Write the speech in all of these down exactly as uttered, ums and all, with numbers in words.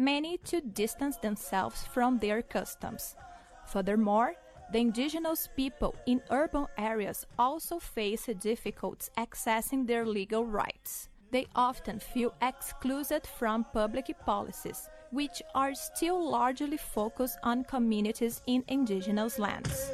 many to distance themselves from their customs. Furthermore, the indigenous people in urban areas also face difficulties accessing their legal rights. They often feel excluded from public policies, which are still largely focused on communities in indigenous lands.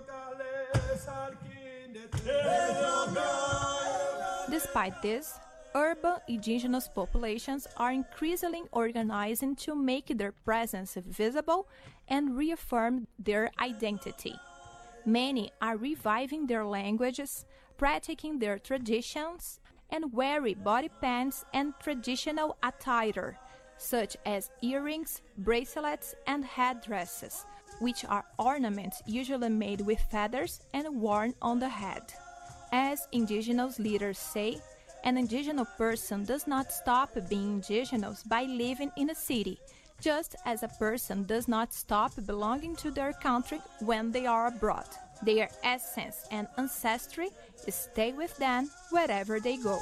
Despite this, urban indigenous populations are increasingly organizing to make their presence visible and reaffirm their identity. Many are reviving their languages, practicing their traditions, and wearing body paints and traditional attire, such as earrings, bracelets, and headdresses, which are ornaments usually made with feathers and worn on the head. As indigenous leaders say, an indigenous person does not stop being indigenous by living in a city, just as a person does not stop belonging to their country when they are abroad. Their essence and ancestry stay with them wherever they go.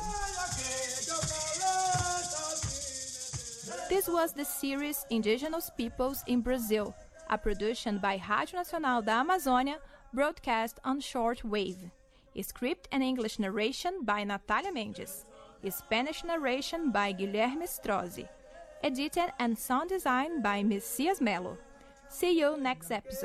This was the series Indigenous Peoples in Brazil, a production by Rádio Nacional da Amazônia, broadcast on shortwave. Script and English narration by Natália Mendes. Spanish narration by Guilherme Strozzi. Edited and sound design by Messias Melo. See you next episode.